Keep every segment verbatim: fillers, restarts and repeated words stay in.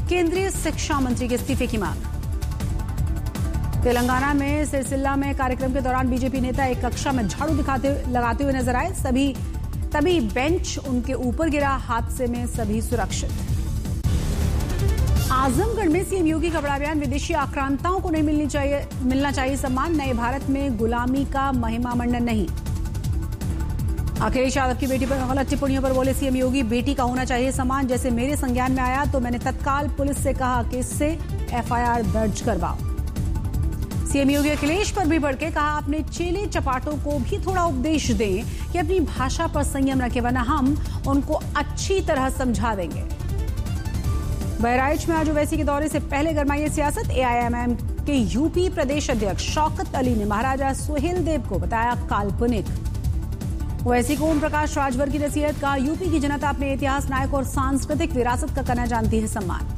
केंद्रीय शिक्षा मंत्री के इस्तीफे की मांग। तेलंगाना में सिरसिल्ला में कार्यक्रम के दौरान बीजेपी नेता एक कक्षा में झाड़ू दिखाते लगाते हुए नजर आए। सभी तभी बेंच उनके ऊपर गिरा। हादसे में सभी सुरक्षित। आजमगढ़ में सीएम योगी का बड़ा बयान। विदेशी आक्रांताओं को नहीं मिलनी चाहिए मिलना चाहिए सम्मान। नए भारत में गुलामी का महिमा मंडन नहीं। अखिलेश यादव की बेटी पर गलत टिप्पणियों पर बोले सीएम योगी, बेटी का होना चाहिए सम्मान। जैसे मेरे संज्ञान में आया तो मैंने तत्काल पुलिस से कहा कि इससे एफआईआर दर्ज करवाओ। सीएम योगी अखिलेश पर भी भड़के, कहा अपने चेले चपाटों को भी थोड़ा उपदेश दें कि अपनी भाषा पर संयम रखें, वरना हम उनको अच्छी तरह समझा देंगे। बहराइच में आज ओवैसी के दौरे से पहले गरमाई सियासत। एआईएमएम के यूपी प्रदेश अध्यक्ष शौकत अली ने महाराजा सुहेल देव को बताया काल्पनिक। ओवैसी को ओम प्रकाश राजभर की नसीहत, कहा यूपी की जनता अपने इतिहास, नायक और सांस्कृतिक विरासत का करना जानती है सम्मान।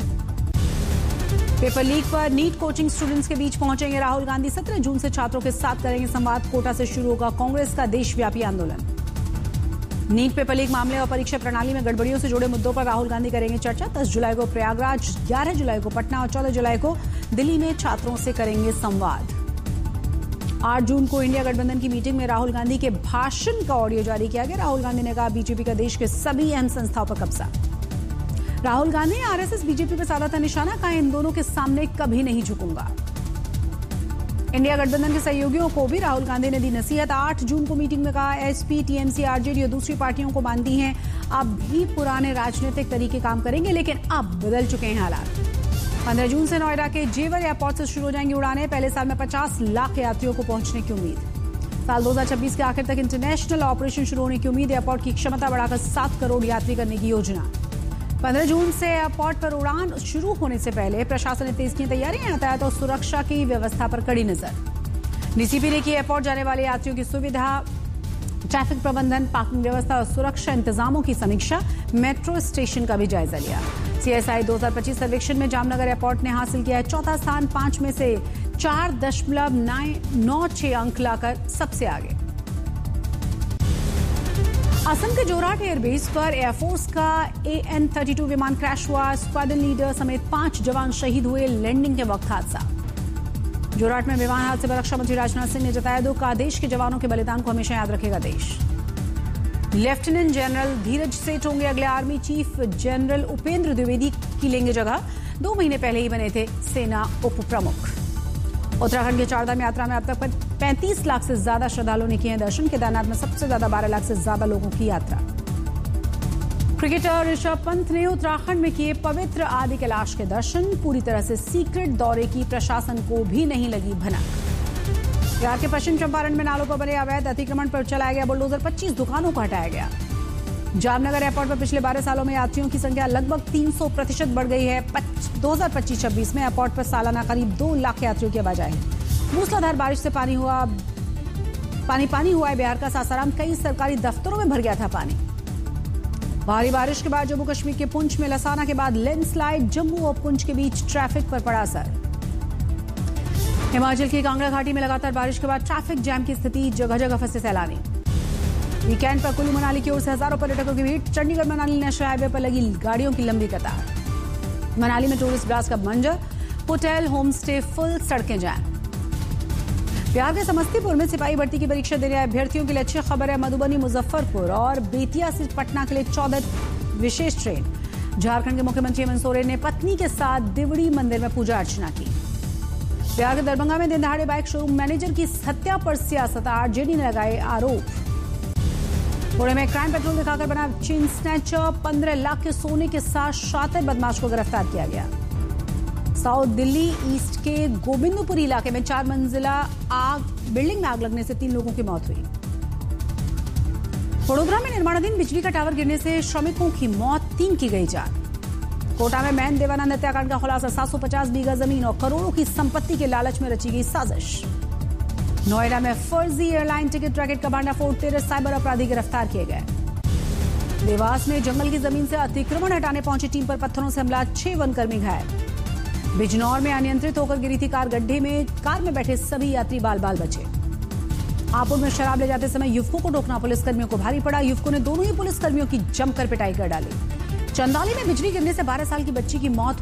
पेपर लीक पर नीट कोचिंग स्टूडेंट्स के बीच पहुंचेंगे राहुल गांधी। सत्रह जून से छात्रों के साथ करेंगे संवाद। कोटा से शुरू होगा कांग्रेस का देशव्यापी आंदोलन। नीट पेपर लीक मामले और परीक्षा प्रणाली में गड़बड़ियों से जुड़े मुद्दों पर राहुल गांधी करेंगे चर्चा। दस जुलाई को प्रयागराज, ग्यारह जुलाई को पटना और चौदह जुलाई को दिल्ली में छात्रों से करेंगे संवाद। आठ जून को इंडिया गठबंधन की मीटिंग में राहुल गांधी के भाषण का ऑडियो जारी किया गया। राहुल गांधी ने कहा बीजेपी का देश के सभी अहम संस्थाओं पर कब्जा। राहुल गांधी ने आरएसएस बीजेपी पर साधा था निशाना, कहा इन दोनों के सामने कभी नहीं झुकूंगा। इंडिया गठबंधन के सहयोगियों को भी राहुल गांधी ने दी नसीहत। आठ जून को मीटिंग में कहा एसपी, टीएमसी, आरजेडी और दूसरी पार्टियों को मानती हैं अब भी पुराने राजनीतिक तरीके काम करेंगे, लेकिन अब बदल चुके हैं हालात। पंद्रह जून से नोएडा के जेवर एयरपोर्ट से शुरू हो जाएंगी उड़ानें। पहले साल में पचास लाख यात्रियों को पहुंचने की उम्मीद। साल दो हज़ार छब्बीस के आखिर तक इंटरनेशनल ऑपरेशन शुरू होने की उम्मीद। एयरपोर्ट की क्षमता बढ़ाकर सात करोड़ यात्री करने की योजना। पंद्रह जून से एयरपोर्ट पर उड़ान शुरू होने से पहले प्रशासन ने तेज की तैयारियां। यातायात और सुरक्षा की व्यवस्था पर कड़ी नजर। डीसीपी ने की एयरपोर्ट जाने वाले यात्रियों की सुविधा, ट्रैफिक प्रबंधन, पार्किंग व्यवस्था और सुरक्षा इंतजामों की समीक्षा। मेट्रो स्टेशन का भी जायजा लिया। सीएसआई दो हज़ार पच्चीस सर्वेक्षण में जामनगर एयरपोर्ट ने हासिल किया है चौथा स्थान। पांच में से चार दशमलव नौ छह अंक लाकर सबसे आगे। असम के जोरहाट एयरबेस पर एयरफोर्स का ए एन थर्टी टू विमान क्रैश हुआ। स्क्वाड्रन लीडर समेत पांच जवान शहीद हुए। लैंडिंग के वक्त हादसा। जोरहाट में विमान हादसे पर रक्षा मंत्री राजनाथ सिंह ने जताया दुख, कहा देश के जवानों के बलिदान को हमेशा याद रखेगा देश। लेफ्टिनेंट जनरल धीरज सेठ होंगे अगले army chief. General Upendra Dwivedi की लेंगे जगह। दो महीने पहले ही बने थे सेना उप प्रमुख। उत्तराखंड के चारधाम यात्रा में अब तक पैंतीस लाख से ज्यादा श्रद्धालुओं ने किए हैं दर्शन। केदारनाथ में सबसे ज्यादा बारह लाख से ज्यादा लोगों की यात्रा। क्रिकेटर ऋषभ पंत ने उत्तराखंड में किए पवित्र आदि कैलाश के दर्शन। पूरी तरह से सीक्रेट दौरे की प्रशासन को भी नहीं लगी भनक। बिहार के पश्चिम चंपारण में नालों पर बने अवैध अतिक्रमण पर चलाया गया बुलडोजर। पच्चीस दुकानों को हटाया गया। जामनगर एयरपोर्ट पर पिछले बारह सालों में यात्रियों की संख्या लगभग तीन सौ प्रतिशत बढ़ गई है। दो हज़ार पच्चीस छब्बीस में एयरपोर्ट पर सालाना करीब दो लाख यात्रियों की आवाजाही। मूसलाधार बारिश से पानी हुआ पानी पानी हुआ है बिहार का सासाराम। कई सरकारी दफ्तरों में भर गया था पानी। भारी बारिश के बाद जम्मू कश्मीर के पुंछ में लसाना के बाद लैंडस्लाइड। जम्मू और पुंछ के बीच ट्रैफिक पर पड़ा असर। हिमाचल की कांगड़ा घाटी में लगातार बारिश के बाद ट्रैफिक जैम की स्थिति। जगह जगह फंसे सैलानी। वीकेंड पर कुल्लू मनाली की ओर से हजारों पर्यटकों की भीड़। चंडीगढ़ मनाली नेशनल हाईवे पर लगी गाड़ियों की लंबी कतार। मनाली में टूरिस्ट ब्लास्ट का मंजर। होटल, होम स्टे फुल, सड़कें जैम। बिहार के समस्तीपुर में सिपाही भर्ती की परीक्षा देने आए अभ्यर्थियों के लिए अच्छी खबर है। मधुबनी, मुजफ्फरपुर और बेतिया से पटना के लिए चौदह विशेष ट्रेन। झारखंड के मुख्यमंत्री हेमंत सोरेन ने पत्नी के साथ दिवड़ी मंदिर में पूजा अर्चना की। बिहार के दरभंगा में दिन दहाड़े बाइक शोरूम मैनेजर की हत्या पर सियासत। आरजेडी ने लगाए आरोप। पुणे में क्राइम पेट्रोल दिखाकर बना चेन स्नैचर। पंद्रह लाख के सोने के साथ शातिर बदमाश को गिरफ्तार किया गया। साउथ दिल्ली ईस्ट के गोविंदपुरी इलाके में चार मंजिला आग बिल्डिंग में आग लगने से तीन लोगों की मौत हुई। वडोदरा में निर्माणाधीन बिजली का टावर गिरने से श्रमिकों की मौत, तीन की गई जान। कोटा में मैन देवानंद हत्याकांड का खुलासा। सात सौ पचास बीघा जमीन और करोड़ों की संपत्ति के लालच में रची गई साजिश। नोएडा में फर्जी एयरलाइन टिकट रैकेट का भांडाफोड़। तेरह साइबर अपराधी गिरफ्तार किए गए। देवास में जंगल की जमीन से अतिक्रमण हटाने पहुंची टीम पर पत्थरों से हमला। छह वनकर्मी घायल। बिजनौर में अनियंत्रित होकर गिरी थी कार गड्ढे में। कार में बैठे सभी यात्री बाल बाल बचे। हापुड़ में शराब ले जाते समय युवकों को रोकना पुलिसकर्मियों को भारी पड़ा। युवकों ने दोनों ही पुलिसकर्मियों की जमकर पिटाई कर डाली। चंदौली में बिजली गिरने से बारह साल की बच्ची की मौत